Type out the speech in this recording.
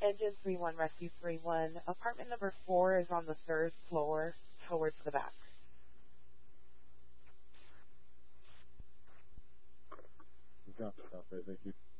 Engine 31 Rescue 31. Apartment number 4 is on the 3rd floor towards the back. Copy, thank you.